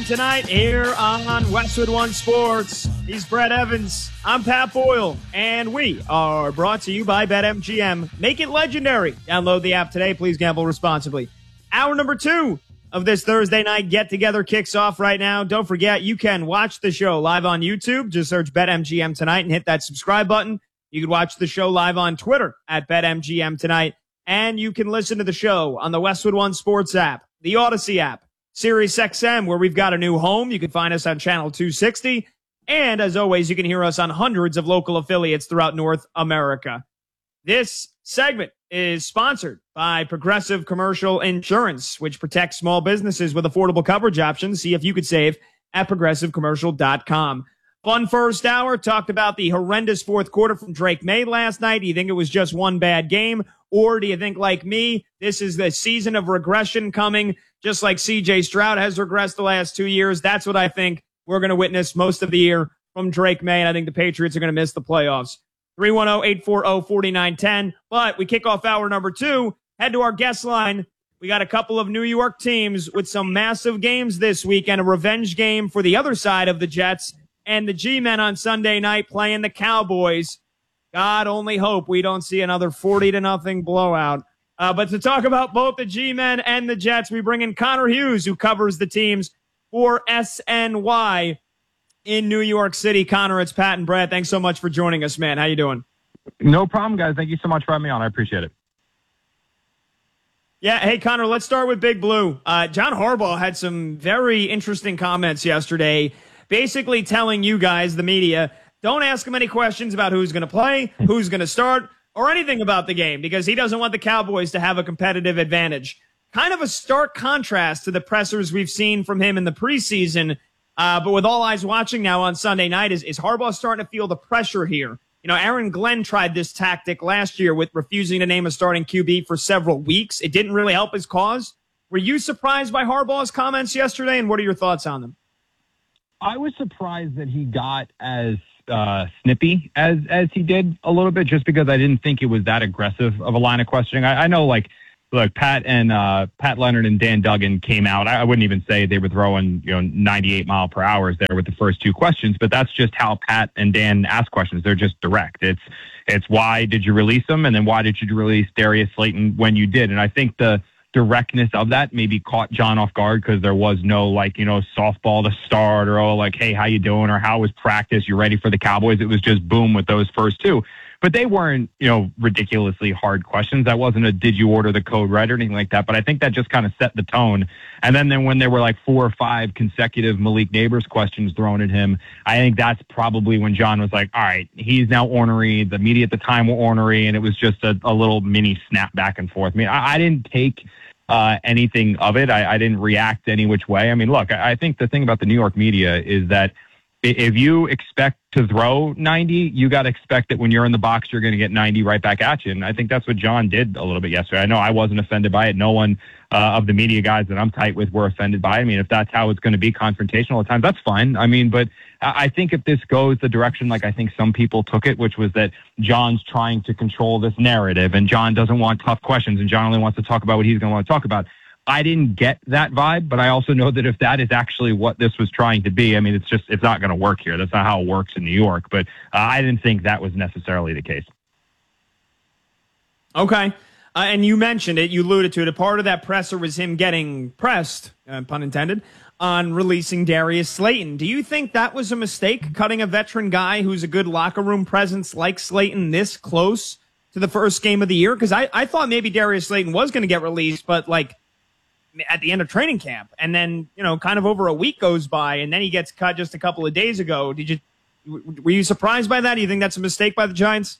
Tonight here on Westwood One Sports. He's Brett Evans. I'm Pat Boyle, and we are brought to you by BetMGM. Make it legendary. Download the app today. Please gamble responsibly. Hour number 2 of this Thursday night get-together kicks off right now. Don't forget, you can watch the show live on YouTube. Just search BetMGM Tonight and hit that subscribe button. You can watch the show live on Twitter at BetMGM Tonight, and you can listen to the show on the Westwood One Sports app, the Odyssey app, Sirius XM, where we've got a new home. You can find us on Channel 260. And as always, you can hear us on hundreds of local affiliates throughout North America. This segment is sponsored by Progressive Commercial Insurance, which protects small businesses with affordable coverage options. See if you could save at progressivecommercial.com. Fun first hour. Talked about the horrendous fourth quarter from Drake May last night. Do you think it was just one bad game? Or do you think, like me, this is the season of regression coming, just like C.J. Stroud has regressed the last 2 years? That's what I think we're going to witness most of the year from Drake May, and I think the Patriots are going to miss the playoffs. 310-840-4910. But we kick off hour number 2. Head to our guest line. We got a couple of New York teams with some massive games this week and a revenge game for the other side of the Jets and the G-Men on Sunday night playing the Cowboys. God only hope we don't see another 40-0 blowout. But to talk about both the G-Men and the Jets, we bring in Connor Hughes, who covers the teams for SNY in New York City. Connor, it's Pat and Brad. Thanks so much for joining us, man. How you doing? No problem, guys. Thank you so much for having me on. I appreciate it. Yeah, hey, Connor, let's start with Big Blue. John Harbaugh had some very interesting comments yesterday, basically telling you guys, the media, don't ask him any questions about who's going to play, who's going to start, or anything about the game, because he doesn't want the Cowboys to have a competitive advantage. Kind of a stark contrast to the pressers we've seen from him in the preseason. But with all eyes watching now on Sunday night, is Harbaugh starting to feel the pressure here? You know, Aaron Glenn tried this tactic last year with refusing to name a starting QB for several weeks. It didn't really help his cause. Were you surprised by Harbaugh's comments yesterday, and what are your thoughts on them? I was surprised that he got as snippy as he did a little bit, just because I didn't think it was that aggressive of a line of questioning. I know, like Pat Leonard and Dan Duggan came out. I wouldn't even say they were throwing 98 mile per hour there with the first two questions, but that's just how Pat and Dan ask questions. They're just direct. It's why did you release them, and then why did you release Darius Slayton when you did? And I think the directness of that maybe caught John off guard, because there was no softball to start, or hey, how you doing, or how was practice, you ready for the Cowboys? It was just boom with those first two. But they weren't ridiculously hard questions. That wasn't a did you order the code right or anything like that. But I think that just kind of set the tone. And then when there were 4 or 5 consecutive Malik Neighbors questions thrown at him, I think that's probably when John was like, all right, he's now ornery. The media at the time were ornery, and it was just a little mini snap back and forth. I mean, I didn't take anything of it. I didn't react any which way. I mean, look, I think the thing about the New York media is that if you expect to throw 90, you got to expect that when you're in the box, you're going to get 90 right back at you. And I think that's what John did a little bit yesterday. I know I wasn't offended by it. No one of the media guys that I'm tight with were offended by it. I mean, if that's how it's going to be confrontational at times, that's fine. I mean, but I think if this goes the direction I think some people took it, which was that John's trying to control this narrative and John doesn't want tough questions and John only wants to talk about what he's going to want to talk about. I didn't get that vibe, but I also know that if that is actually what this was trying to be, I mean, it's not going to work here. That's not how it works in New York. But I didn't think that was necessarily the case. Okay. And you mentioned it, you alluded to it. A part of that presser was him getting pressed, pun intended, on releasing Darius Slayton. Do you think that was a mistake, cutting a veteran guy who's a good locker room presence like Slayton this close to the first game of the year? Because I thought maybe Darius Slayton was going to get released, but at the end of training camp, and then kind of over a week goes by, and then he gets cut just a couple of days ago. Were you surprised by that? Do you think that's a mistake by the Giants?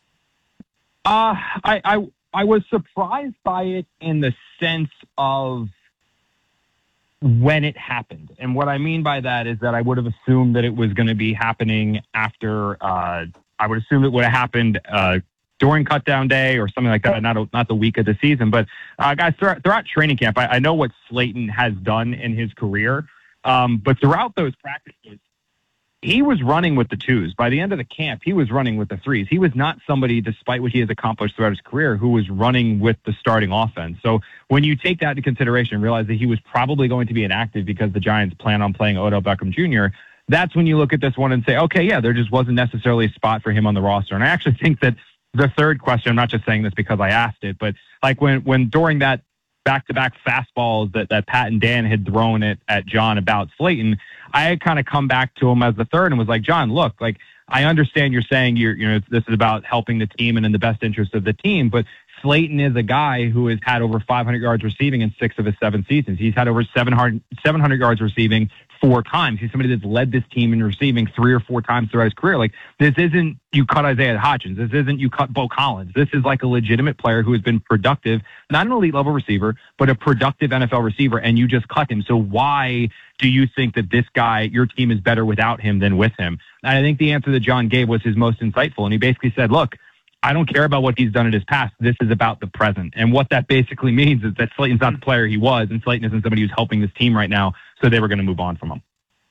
I was surprised by it in the sense of when it happened, and what I mean by that is that I would have assumed that it was going to be happening after. I would assume it would have happened during cutdown day or something like that, not the week of the season. But guys, throughout training camp, I know what Slayton has done in his career, but throughout those practices, he was running with the twos. By the end of the camp, he was running with the threes. He was not somebody, despite what he has accomplished throughout his career, who was running with the starting offense. So when you take that into consideration and realize that he was probably going to be inactive because the Giants plan on playing Odell Beckham Jr., that's when you look at this one and say, okay, yeah, there just wasn't necessarily a spot for him on the roster. And I actually think that the third question, I'm not just saying this because I asked it, but like when during that back-to-back fastballs that Pat and Dan had thrown at John about Slayton, I had kind of come back to him as the third and was like, John, look, like, I understand you're saying this is about helping the team and in the best interest of the team, but Slayton is a guy who has had over 500 yards receiving in 6 of his 7 seasons. He's had over 700 yards receiving 4 times. He's somebody that's led this team in receiving 3 or 4 times throughout his career. Like, this isn't you cut Isaiah Hodgins. This isn't you cut Bo Collins. This is like a legitimate player who has been productive, not an elite level receiver, but a productive NFL receiver, and you just cut him. So why do you think that this guy, your team is better without him than with him? And I think the answer that John gave was his most insightful. And he basically said, look, I don't care about what he's done in his past. This is about the present. And what that basically means is that Slayton's not the player he was, and Slayton isn't somebody who's helping this team right now, so they were going to move on from him.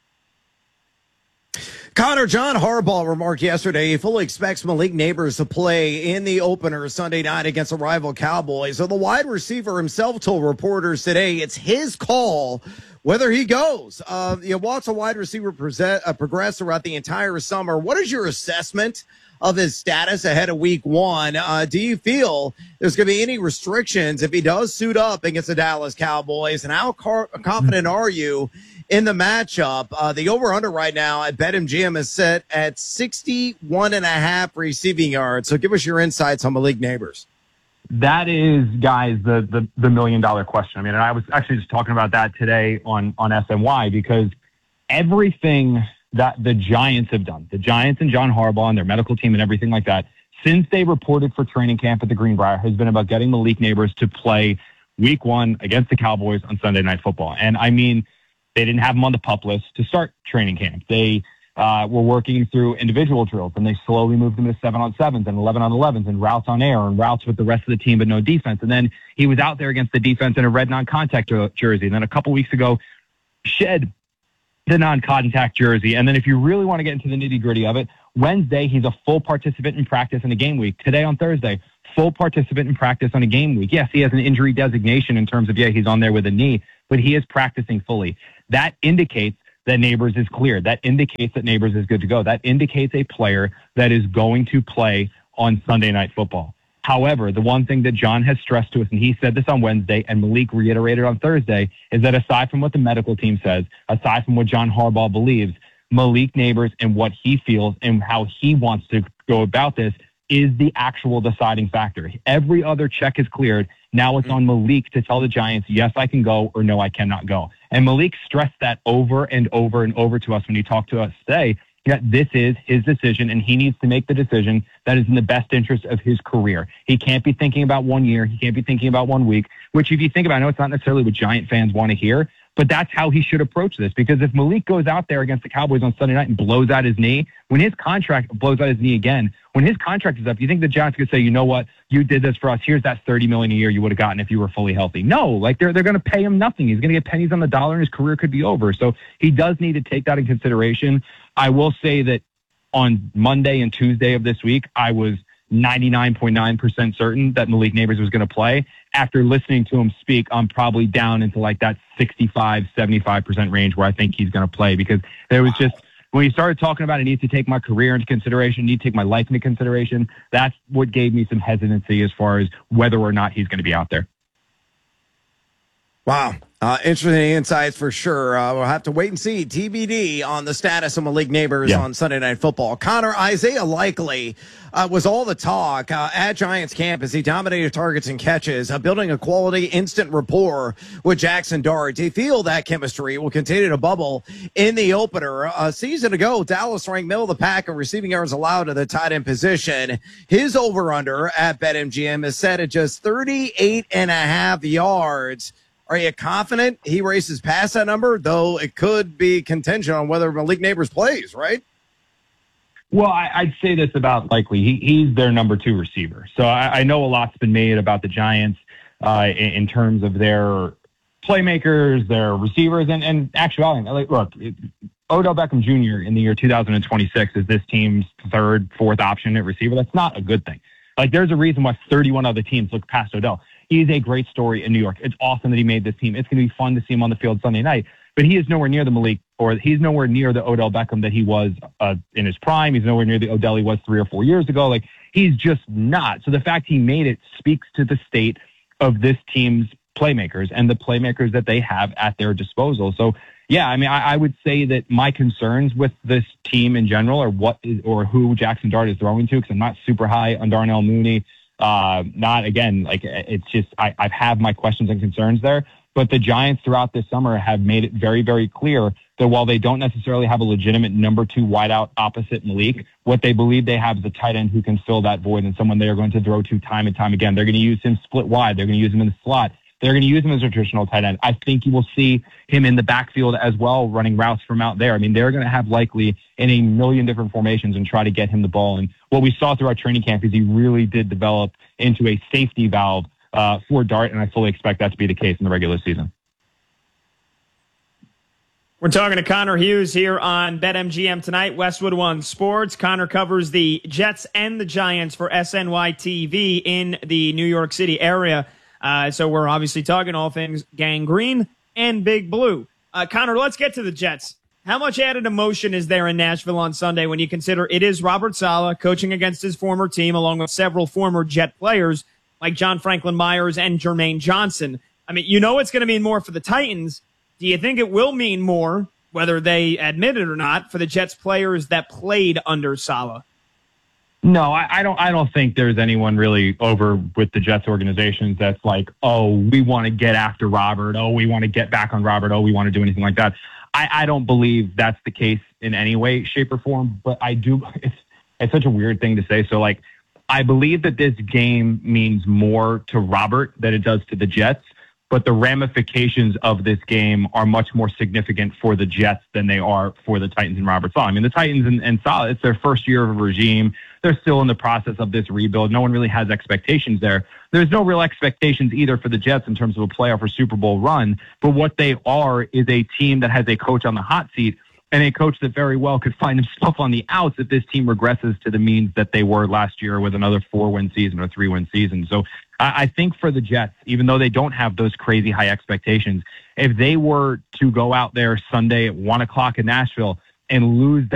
Connor, John Harbaugh remarked yesterday he fully expects Malik Nabers to play in the opener Sunday night against the rival Cowboys. So the wide receiver himself told reporters today it's his call whether he goes. Watch a wide receiver progress throughout the entire summer. What is your assessment of his status ahead of week 1? Do you feel there's going to be any restrictions if he does suit up against the Dallas Cowboys? And how confident are you in the matchup? The over-under right now at BetMGM is set at 61.5 receiving yards. So give us your insights on Malik Nabers. That is, guys, the $1 million question. I mean, and I was actually just talking about that today on SNY, because everything that the Giants have done, the Giants and John Harbaugh and their medical team and everything like that, since they reported for training camp at the Greenbrier, has been about getting Malik Nabers to play week 1 against the Cowboys on Sunday Night Football. And I mean, they didn't have him on the PUP list to start training camp. They were working through individual drills, and they slowly moved him to 7-on-7s and 11-on-11s and routes on air and routes with the rest of the team, but no defense. And then he was out there against the defense in a red non-contact jersey. And then a couple weeks ago, shed the non-contact jersey. And then if you really want to get into the nitty-gritty of it, Wednesday, he's a full participant in practice in a game week. Today on Thursday, full participant in practice on a game week. Yes, he has an injury designation in terms of, he's on there with a knee, but he is practicing fully. That indicates that Nabers is cleared. That indicates that Nabers is good to go. That indicates a player that is going to play on Sunday Night Football. However, the one thing that John has stressed to us, and he said this on Wednesday, and Malik reiterated on Thursday, is that aside from what the medical team says, aside from what John Harbaugh believes, Malik Nabers and what he feels and how he wants to go about this is the actual deciding factor. Every other check is cleared. Now it's on Malik to tell the Giants, yes, I can go, or no, I cannot go. And Malik stressed that over and over and over to us when he talked to us today, that this is his decision, and he needs to make the decision that is in the best interest of his career. He can't be thinking about 1 year. He can't be thinking about 1 week, which if you think about it, I know it's not necessarily what Giant fans want to hear, but that's how he should approach this. Because if Malik goes out there against the Cowboys on Sunday night and blows out his knee, when his contract blows out his knee again, when his contract is up, you think the Giants could say, you know what, you did this for us. Here's that $30 million a year you would have gotten if you were fully healthy. No, like they're going to pay him nothing. He's going to get pennies on the dollar, and his career could be over. So he does need to take that in consideration. I will say that on Monday and Tuesday of this week, I was 99.9% certain that Malik Nabers was going to play. After listening to him speak, I'm probably down into like that 65, 75% range where I think he's going to play, because there was just, when he started talking about I need to take my career into consideration, need to take my life into consideration, that's what gave me some hesitancy as far as whether or not he's going to be out there. Wow. Interesting insights for sure. We'll have to wait and see. TBD on the status of Malik Nabers on Sunday Night Football. Connor, Isaiah Likely was all the talk at Giants camp as he dominated targets and catches, building a quality instant rapport with Jackson Dart. Do you feel that chemistry will continue to bubble in the opener? A season ago, Dallas ranked middle of the pack in receiving yards allowed to the tight end position. His over-under at BetMGM is set at just 38.5 yards. Are you confident he races past that number, though it could be contingent on whether Malik Nabers plays, right? Well, I'd say this about Likely. He's their number 2 receiver. So I know a lot's been made about the Giants in terms of their playmakers, their receivers, and actuality. Look, Odell Beckham Jr. in the year 2026 is this team's third, fourth option at receiver, that's not a good thing. Like, there's a reason why 31 other teams look past Odell. He's a great story in New York. It's awesome that he made this team. It's going to be fun to see him on the field Sunday night. But he is nowhere near the Malik, or he's nowhere near the Odell Beckham that he was in his prime. He's nowhere near the Odell he was 3 or 4 years ago. Like, he's just not. So the fact he made it speaks to the state of this team's playmakers and the playmakers that they have at their disposal. So, yeah, I mean, I would say that my concerns with this team in general are who Jackson Dart is throwing to, because I'm not super high on Darnell Mooney. It's just I have my questions and concerns there. But the Giants throughout this summer have made it very, very clear that while they don't necessarily have a legitimate number 2 wideout opposite Malik, what they believe they have is a tight end who can fill that void and someone they are going to throw to time and time again. They're going to use him split wide. They're going to use him in the slot. They're going to use him as a traditional tight end. I think you will see him in the backfield as well, running routes from out there. I mean, they're going to have likely in a million different formations and try to get him the ball. And what we saw throughout training camp is he really did develop into a safety valve for Dart, and I fully expect that to be the case in the regular season. We're talking to Connor Hughes here on BetMGM tonight, Westwood One Sports. Connor covers the Jets and the Giants for SNY TV in the New York City area. So we're obviously talking all things Gang Green and Big Blue. Connor, let's get to the Jets. How much added emotion is there in Nashville on Sunday when you consider it is Robert Saleh coaching against his former team along with several former Jet players like John Franklin Myers and Jermaine Johnson? I mean, you know it's going to mean more for the Titans. Do you think it will mean more, whether they admit it or not, for the Jets players that played under Saleh? No, I don't think there's anyone really over with the Jets organizations that's like, oh, we want to get after Robert. Oh, we want to get back on Robert. Oh, we want to do anything like that. I don't believe that's the case in any way, shape, or form. But I do. It's such a weird thing to say. So, like, I believe that this game means more to Robert than it does to the Jets. But the ramifications of this game are much more significant for the Jets than they are for the Titans and Robert Saleh. I mean, the Titans and Saleh, it's their first year of a regime. They're still in the process of this rebuild. No one really has expectations there. There's no real expectations either for the Jets in terms of a playoff or Super Bowl run. But what they are is a team that has a coach on the hot seat and a coach that very well could find himself on the outs if this team regresses to the means that they were last year with another 4-win season or 3-win season. So I think for the Jets, even though they don't have those crazy high expectations, if they were to go out there Sunday at 1 o'clock in Nashville and lose